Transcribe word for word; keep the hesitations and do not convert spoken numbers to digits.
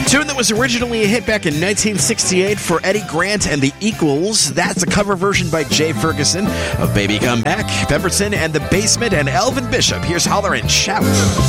Tune that was originally a hit back in nineteen sixty-eight for Eddie Grant and the Equals. That's a cover version by Jay Ferguson of Baby Come Back. Pemberton and the Basement and Elvin Bishop. Here's Holler and Shout.